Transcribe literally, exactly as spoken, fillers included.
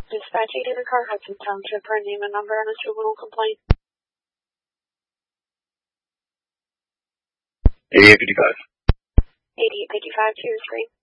Dispatch eight hundred car, Hudson Township, her name and number on a juvenile complaint. eighty-eight fifty-five. eighty-eight fifty-five to your screen.